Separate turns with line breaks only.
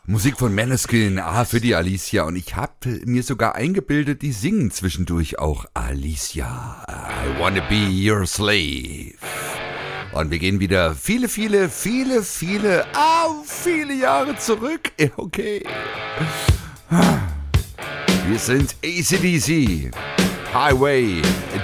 Musik von Maneskin, für die Alicia. Und ich habe mir sogar eingebildet, die singen zwischendurch auch Alicia. I wanna be your slave. Und wir gehen wieder viele Jahre zurück. Okay. Wir sind AC/DC. Highway